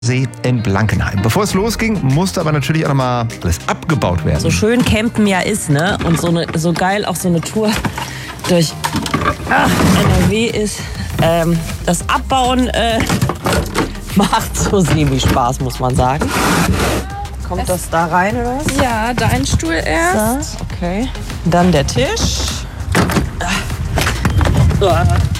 See in Blankenheim. Bevor es losging, musste aber natürlich auch nochmal alles abgebaut werden. So schön Campen ja ist, ne? Und so geil auch so eine Tour durch NRW ist. Das Abbauen macht so semi-Spaß, muss man sagen. Kommt das da rein oder was? Ja, dein Stuhl erst. So, okay. Dann der Tisch.